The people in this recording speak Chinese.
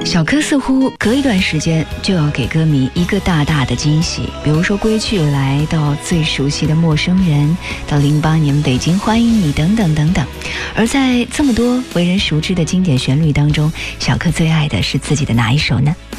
小柯似乎隔一段时间就要给歌迷一个大大的惊喜，比如说归去来，到最熟悉的陌生人，到08年北京欢迎你等等等等。而在这么多为人熟知的经典旋律当中，小柯最爱的是自己的哪一首呢？